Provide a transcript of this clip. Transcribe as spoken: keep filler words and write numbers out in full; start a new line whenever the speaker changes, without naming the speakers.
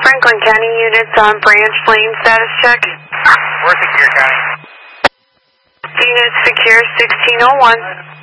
Franklin County units on Branch Lane status check.
We're secure, County.
Unit secure sixteen oh one.